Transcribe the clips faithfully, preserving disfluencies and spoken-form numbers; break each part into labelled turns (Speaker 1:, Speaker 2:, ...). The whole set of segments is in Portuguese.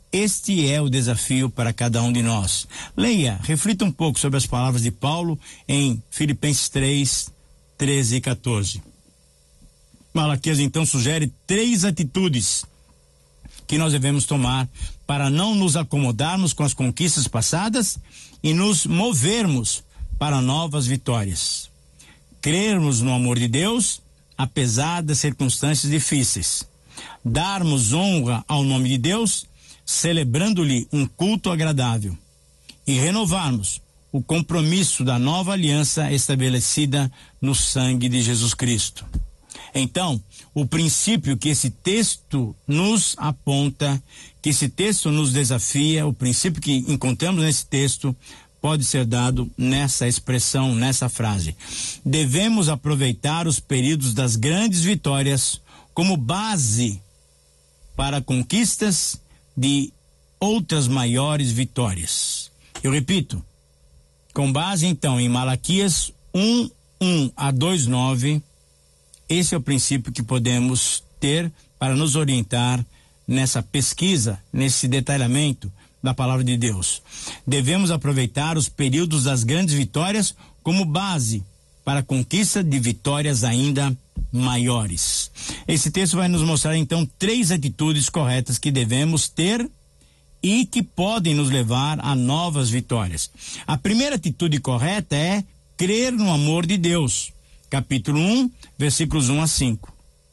Speaker 1: Este é o desafio para cada um de nós. Leia, reflita um pouco sobre as palavras de Paulo em Filipenses três, treze e quatorze. Malaquias então sugere três atitudes que nós devemos tomar para não nos acomodarmos com as conquistas passadas e nos movermos para novas vitórias. Crermos no amor de Deus, apesar das circunstâncias difíceis. Darmos honra ao nome de Deus, celebrando-lhe um culto agradável. E renovarmos o compromisso da nova aliança estabelecida no sangue de Jesus Cristo. Então, o princípio que esse texto nos aponta, que esse texto nos desafia, o princípio que encontramos nesse texto, pode ser dado nessa expressão, nessa frase. Devemos aproveitar os períodos das grandes vitórias como base para conquistas de outras maiores vitórias. Eu repito, com base então em Malaquias um, um a dois, nove, esse é o princípio que podemos ter para nos orientar nessa pesquisa, nesse detalhamento da palavra de Deus. Devemos aproveitar os períodos das grandes vitórias como base para a conquista de vitórias ainda maiores. Esse texto vai nos mostrar então três atitudes corretas que devemos ter e que podem nos levar a novas vitórias. A primeira atitude correta é crer no amor de Deus. Capítulo um, versículos um a cinco.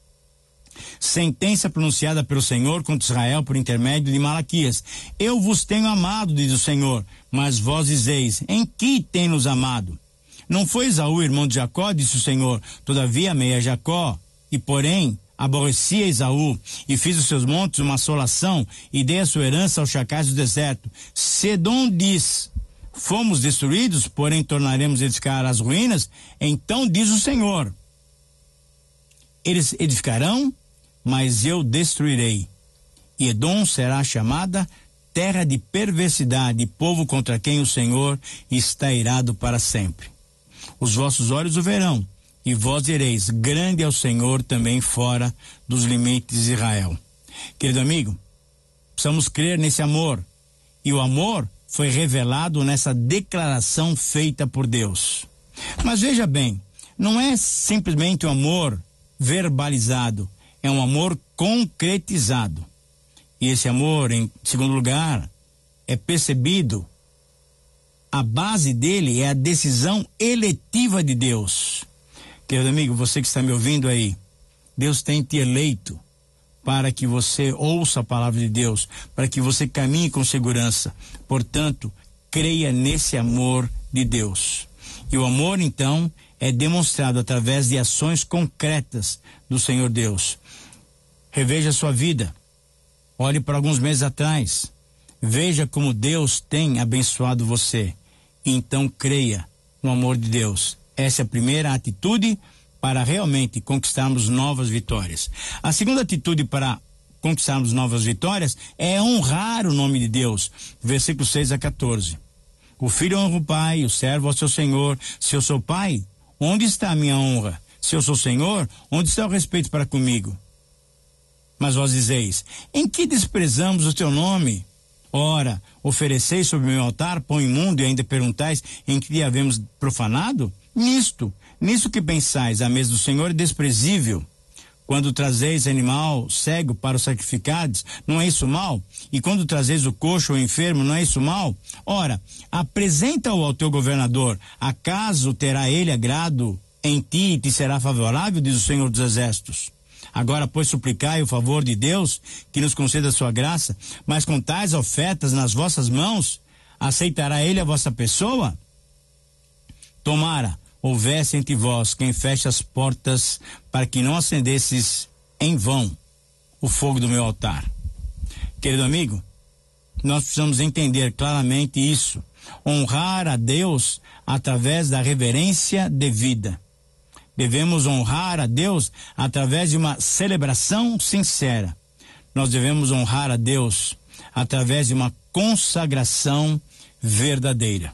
Speaker 1: Sentença pronunciada pelo Senhor contra Israel por intermédio de Malaquias. Eu vos tenho amado, diz o Senhor, mas vós dizeis, em que tem-nos amado? Não foi Esaú, irmão de Jacó, disse o Senhor, todavia amei a Jacó, e porém aborreci a Esaú, e fiz os seus montes uma assolação, e dei a sua herança aos chacais do deserto. Sedom diz, fomos destruídos, porém tornaremos a edificar as ruínas, então diz o Senhor, eles edificarão, mas eu destruirei. E Edom será chamada terra de perversidade, povo contra quem o Senhor está irado para sempre. Os vossos olhos o verão, e vós direis, grande é o Senhor também fora dos limites de Israel. Querido amigo, precisamos crer nesse amor, e o amor foi revelado nessa declaração feita por Deus. Mas veja bem, não é simplesmente um amor verbalizado, é um amor concretizado. E esse amor, em segundo lugar, é percebido, a base dele é a decisão eletiva de Deus. Querido amigo, você que está me ouvindo aí, Deus tem te eleito para que você ouça a palavra de Deus, para que você caminhe com segurança. Portanto, creia nesse amor de Deus. E o amor, então, é demonstrado através de ações concretas do Senhor Deus. Reveja a sua vida. Olhe para alguns meses atrás. Veja como Deus tem abençoado você. E então creia no amor de Deus. Essa é a primeira atitude para realmente conquistarmos novas vitórias. A segunda atitude para conquistarmos novas vitórias é honrar o nome de Deus. Versículos seis a quatorze. O filho honra o pai, o servo ao seu senhor. Se eu sou pai, onde está a minha honra? Se eu sou senhor, onde está o respeito para comigo? Mas vós dizeis, em que desprezamos o teu nome? Ora, ofereceis sobre o meu altar pão imundo e ainda perguntais em que havemos profanado? Nisto, nisso que pensais, a mesa do Senhor é desprezível. Quando trazeis animal cego para os sacrificados, não é isso mal? E quando trazeis o coxo ou enfermo, não é isso mal? Ora, apresenta-o ao teu governador, acaso terá ele agrado em ti e te será favorável, diz o Senhor dos Exércitos. Agora, pois, suplicai o favor de Deus, que nos conceda a sua graça, mas com tais ofertas nas vossas mãos, aceitará ele a vossa pessoa? Tomara, houvesse entre vós quem feche as portas para que não acendesses em vão o fogo do meu altar. Querido amigo, nós precisamos entender claramente isso. Honrar a Deus através da reverência devida. Devemos honrar a Deus através de uma celebração sincera. Nós devemos honrar a Deus através de uma consagração verdadeira.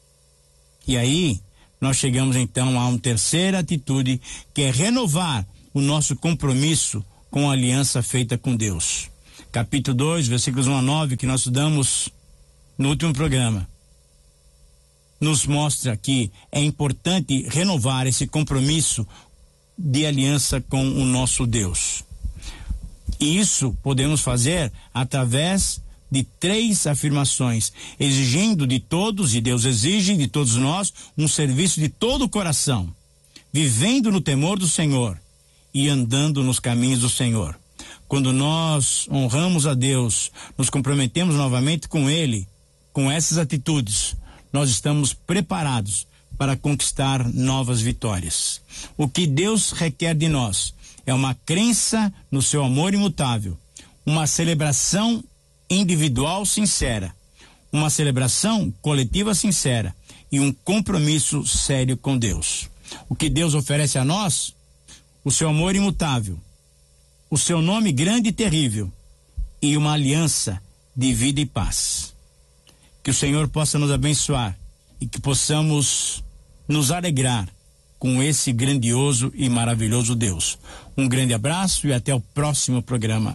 Speaker 1: E aí, nós chegamos então a uma terceira atitude, que é renovar o nosso compromisso com a aliança feita com Deus. capítulo dois, versículos um a nove, que nós estudamos no último programa, nos mostra que é importante renovar esse compromisso de aliança com o nosso Deus. E isso podemos fazer através de três afirmações, exigindo de todos, e Deus exige de todos nós, um serviço de todo o coração, vivendo no temor do Senhor e andando nos caminhos do Senhor. Quando nós honramos a Deus, nos comprometemos novamente com Ele, com essas atitudes, nós estamos preparados para conquistar novas vitórias. O que Deus requer de nós é uma crença no seu amor imutável, uma celebração individual sincera, uma celebração coletiva sincera e um compromisso sério com Deus. O que Deus oferece a nós? O seu amor imutável, o seu nome grande e terrível e uma aliança de vida e paz. Que o Senhor possa nos abençoar e que possamos nos alegrar com esse grandioso e maravilhoso Deus. Um grande abraço e até o próximo programa.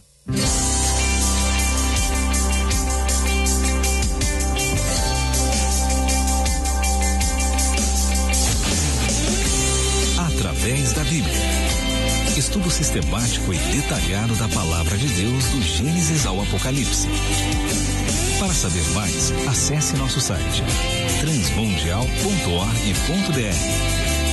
Speaker 2: Através da Bíblia. Estudo sistemático e detalhado da Palavra de Deus do Gênesis ao Apocalipse. Para saber mais, acesse nosso site transmundial ponto org ponto br.